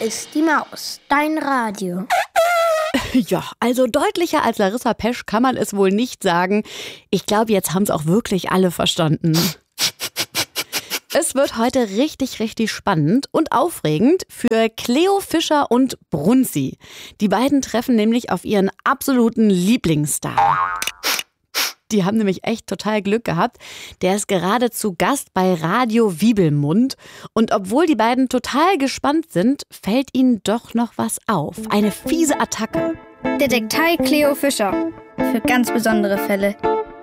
ist die Maus, dein Radio. Ja, also deutlicher als Larissa Pesch kann man es wohl nicht sagen. Ich glaube, jetzt haben es auch wirklich alle verstanden. Es wird heute richtig, richtig spannend und aufregend für Cleo Fischer und Brunzi. Die beiden treffen nämlich auf ihren absoluten Lieblingsstar. Die haben nämlich echt total Glück gehabt. Der ist gerade zu Gast bei Radio Wiebelmund. Und obwohl die beiden total gespannt sind, fällt ihnen doch noch was auf. Eine fiese Attacke. Detektei Cleo Fischer. Für ganz besondere Fälle.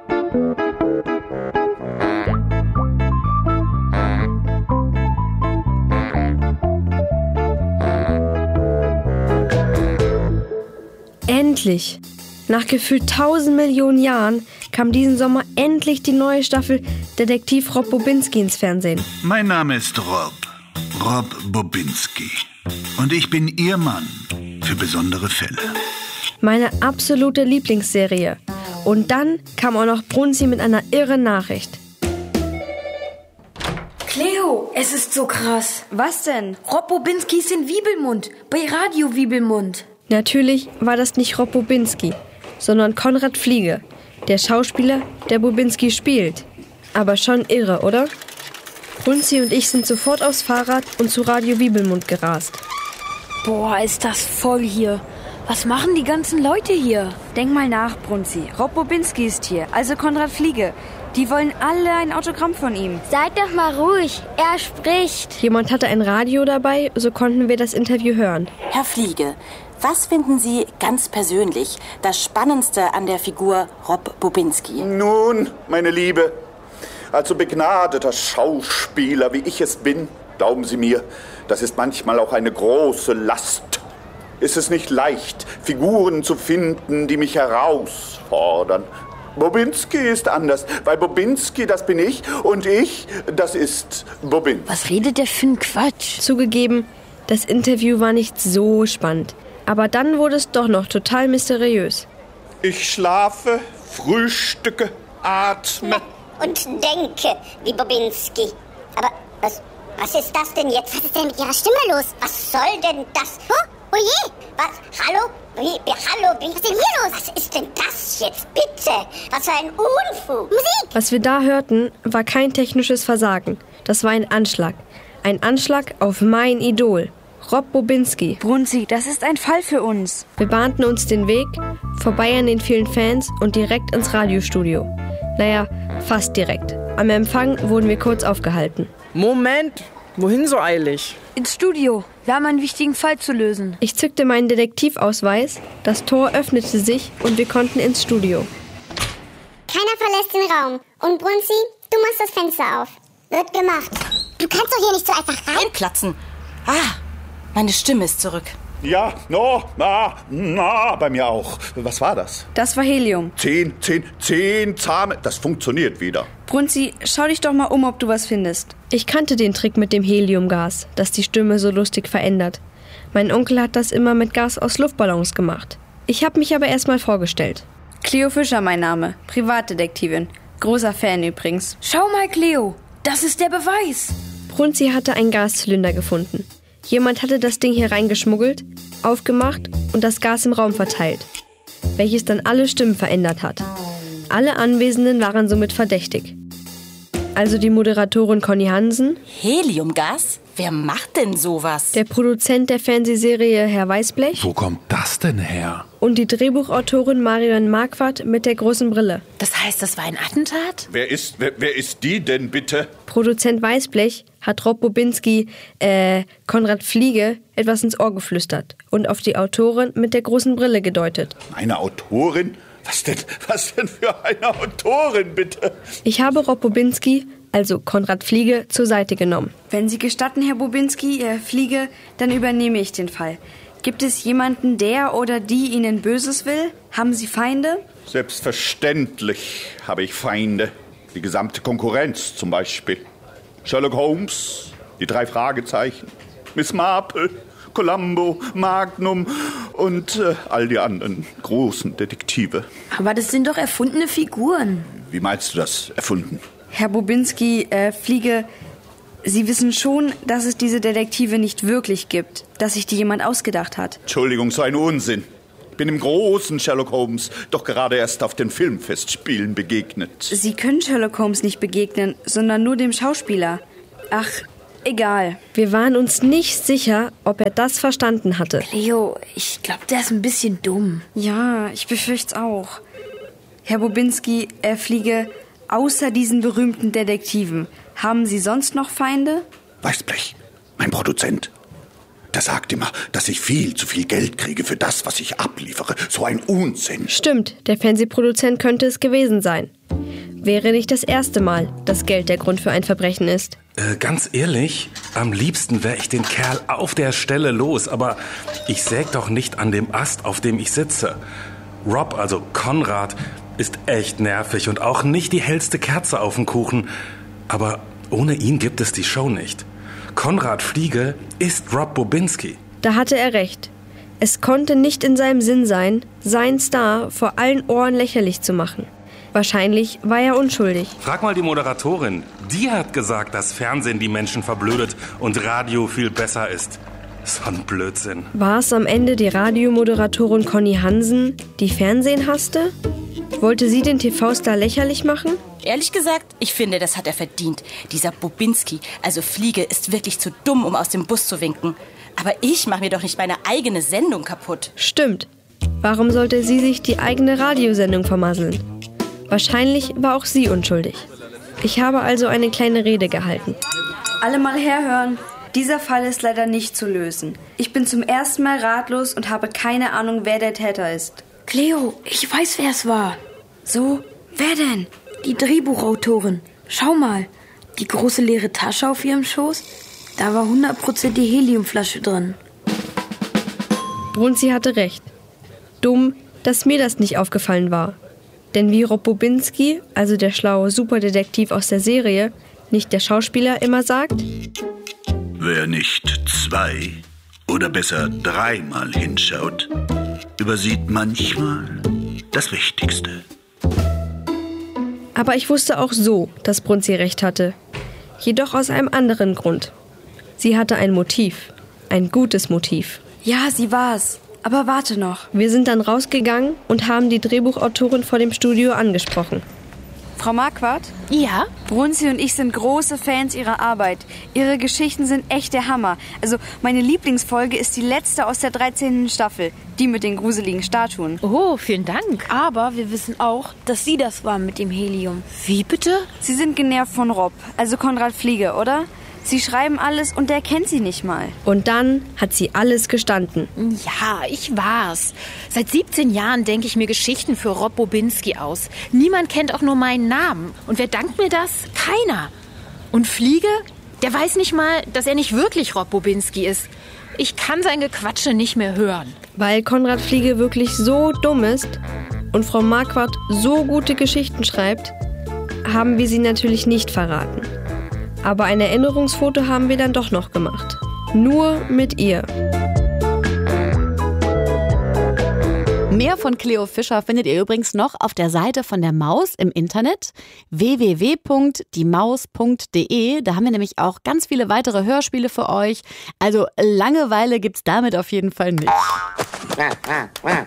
Endlich! Nach gefühlt 1000 Millionen Jahren kam diesen Sommer endlich die neue Staffel Detektiv Rob Bobinski ins Fernsehen. Mein Name ist Rob Bobinski. Und ich bin Ihr Mann für besondere Fälle. Meine absolute Lieblingsserie. Und dann kam auch noch Brunzi mit einer irren Nachricht. Cleo, es ist so krass. Was denn? Rob Bobinski ist in Wiebelmund, bei Radio Wiebelmund. Natürlich war das nicht Rob Bobinski, sondern Konrad Fliege, der Schauspieler, der Bobinski spielt. Aber schon irre, oder? Brunzi und ich sind sofort aufs Fahrrad und zu Radio Wiebelmund gerast. Boah, ist das voll hier. Was machen die ganzen Leute hier? Denk mal nach, Brunzi. Rob Bobinski ist hier, also Konrad Fliege. Die wollen alle ein Autogramm von ihm. Seid doch mal ruhig, er spricht. Jemand hatte ein Radio dabei, so konnten wir das Interview hören. Herr Fliege, was finden Sie ganz persönlich das Spannendste an der Figur Rob Bobinski? Nun, meine Liebe, als so begnadeter Schauspieler, wie ich es bin, glauben Sie mir, das ist manchmal auch eine große Last. Ist es nicht leicht, Figuren zu finden, die mich herausfordern. Bobinski ist anders, weil Bobinski, das bin ich und ich, das ist Bobinski. Was redet der für ein Quatsch? Zugegeben, das Interview war nicht so spannend. Aber dann wurde es doch noch total mysteriös. Ich schlafe, frühstücke, atme. Und denke, wie Bobinski. Aber was ist das denn jetzt? Was ist denn mit Ihrer Stimme los? Was soll denn das? Oh je, was? Hallo? Hallo, was ist denn hier los? Was ist denn das jetzt, bitte? Was für ein Unfug. Musik! Was wir da hörten, war kein technisches Versagen. Das war ein Anschlag. Ein Anschlag auf mein Idol. Rob Bobinski. Brunzi, das ist ein Fall für uns. Wir bahnten uns den Weg, vorbei an den vielen Fans und direkt ins Radiostudio. Naja, fast direkt. Am Empfang wurden wir kurz aufgehalten. Moment, wohin so eilig? Ins Studio. Wir haben einen wichtigen Fall zu lösen. Ich zückte meinen Detektivausweis, das Tor öffnete sich und wir konnten ins Studio. Keiner verlässt den Raum. Und Brunzi, du machst das Fenster auf. Wird gemacht. Du kannst doch hier nicht so einfach rein. Einplatzen. Meine Stimme ist zurück. Ja, bei mir auch. Was war das? Das war Helium. 10 Zahme. Das funktioniert wieder. Brunzi, schau dich doch mal um, ob du was findest. Ich kannte den Trick mit dem Heliumgas, das die Stimme so lustig verändert. Mein Onkel hat das immer mit Gas aus Luftballons gemacht. Ich habe mich aber erstmal vorgestellt. Cleo Fischer mein Name, Privatdetektivin. Großer Fan übrigens. Schau mal, Cleo, das ist der Beweis. Brunzi hatte einen Gaszylinder gefunden. Jemand hatte das Ding hier reingeschmuggelt, aufgemacht und das Gas im Raum verteilt, welches dann alle Stimmen verändert hat. Alle Anwesenden waren somit verdächtig. Also die Moderatorin Conny Hansen. Heliumgas? Wer macht denn sowas? Der Produzent der Fernsehserie Herr Weißblech. Wo kommt das denn her? Und die Drehbuchautorin Marion Marquardt mit der großen Brille. Das heißt, das war ein Attentat? Wer ist die denn bitte? Produzent Weißblech hat Rob Bobinski, Konrad Fliege, etwas ins Ohr geflüstert und auf die Autorin mit der großen Brille gedeutet. Eine Autorin? Was denn für eine Autorin, bitte? Ich habe Rob Bobinski, also Konrad Fliege, zur Seite genommen. Wenn Sie gestatten, Herr Bobinski, Fliege, dann übernehme ich den Fall. Gibt es jemanden, der oder die Ihnen Böses will? Haben Sie Feinde? Selbstverständlich habe ich Feinde. Die gesamte Konkurrenz zum Beispiel. Sherlock Holmes, die 3 Fragezeichen, Miss Marple, Columbo, Magnum und all die anderen großen Detektive. Aber das sind doch erfundene Figuren. Wie meinst du das, erfunden? Herr Bobinski, Fliege, Sie wissen schon, dass es diese Detektive nicht wirklich gibt, dass sich die jemand ausgedacht hat. Entschuldigung, so ein Unsinn. Ich bin dem großen Sherlock Holmes doch gerade erst auf den Filmfestspielen begegnet. Sie können Sherlock Holmes nicht begegnen, sondern nur dem Schauspieler. Ach, egal. Wir waren uns nicht sicher, ob er das verstanden hatte. Cleo, ich glaube, der ist ein bisschen dumm. Ja, ich befürchte es auch. Herr Bobinski, Fliege, außer diesen berühmten Detektiven, haben Sie sonst noch Feinde? Weißblech, mein Produzent. Der sagt immer, dass ich viel zu viel Geld kriege für das, was ich abliefere. So ein Unsinn. Stimmt, der Fernsehproduzent könnte es gewesen sein. Wäre nicht das erste Mal, dass Geld der Grund für ein Verbrechen ist. Ganz ehrlich, am liebsten wäre ich den Kerl auf der Stelle los. Aber ich säg doch nicht an dem Ast, auf dem ich sitze. Rob, also Konrad, ist echt nervig und auch nicht die hellste Kerze auf dem Kuchen. Aber ohne ihn gibt es die Show nicht. Konrad Fliege ist Rob Bobinski. Da hatte er recht. Es konnte nicht in seinem Sinn sein, seinen Star vor allen Ohren lächerlich zu machen. Wahrscheinlich war er unschuldig. Frag mal die Moderatorin. Die hat gesagt, dass Fernsehen die Menschen verblödet und Radio viel besser ist. So ein Blödsinn. War es am Ende die Radiomoderatorin Conny Hansen, die Fernsehen hasste? Wollte sie den TV-Star lächerlich machen? Ehrlich gesagt, ich finde, das hat er verdient. Dieser Bobinski, also Fliege, ist wirklich zu dumm, um aus dem Bus zu winken. Aber ich mache mir doch nicht meine eigene Sendung kaputt. Stimmt. Warum sollte sie sich die eigene Radiosendung vermasseln? Wahrscheinlich war auch sie unschuldig. Ich habe also eine kleine Rede gehalten. Alle mal herhören. Dieser Fall ist leider nicht zu lösen. Ich bin zum ersten Mal ratlos und habe keine Ahnung, wer der Täter ist. Cleo, ich weiß, wer es war. So? Wer denn? Die Drehbuchautorin. Schau mal, die große leere Tasche auf ihrem Schoß. Da war 100% die Heliumflasche drin. Brunzi hatte recht. Dumm, dass mir das nicht aufgefallen war. Denn wie Rob Bobinski, also der schlaue Superdetektiv aus der Serie, nicht der Schauspieler, immer sagt: Wer nicht 2 oder besser 3-mal hinschaut, übersieht manchmal das Wichtigste. Aber ich wusste auch so, dass Brunzi recht hatte. Jedoch aus einem anderen Grund. Sie hatte ein Motiv. Ein gutes Motiv. Ja, sie war's. Aber warte noch. Wir sind dann rausgegangen und haben die Drehbuchautorin vor dem Studio angesprochen. Frau Marquardt? Ja? Brunzi und ich sind große Fans Ihrer Arbeit. Ihre Geschichten sind echt der Hammer. Also meine Lieblingsfolge ist die letzte aus der 13. Staffel. Die mit den gruseligen Statuen. Oh, vielen Dank. Aber wir wissen auch, dass Sie das waren mit dem Helium. Wie bitte? Sie sind genervt von Rob, also Konrad Fliege, oder? Sie schreiben alles und der kennt Sie nicht mal. Und dann hat sie alles gestanden. Ja, ich war's. Seit 17 Jahren denke ich mir Geschichten für Rob Bobinski aus. Niemand kennt auch nur meinen Namen. Und wer dankt mir das? Keiner. Und Fliege? Der weiß nicht mal, dass er nicht wirklich Rob Bobinski ist. Ich kann sein Gequatsche nicht mehr hören. Weil Konrad Fliege wirklich so dumm ist und Frau Marquardt so gute Geschichten schreibt, haben wir sie natürlich nicht verraten. Aber ein Erinnerungsfoto haben wir dann doch noch gemacht. Nur mit ihr. Mehr von Cleo Fischer findet ihr übrigens noch auf der Seite von der Maus im Internet www.diemaus.de. Da haben wir nämlich auch ganz viele weitere Hörspiele für euch. Also Langeweile gibt's damit auf jeden Fall nicht.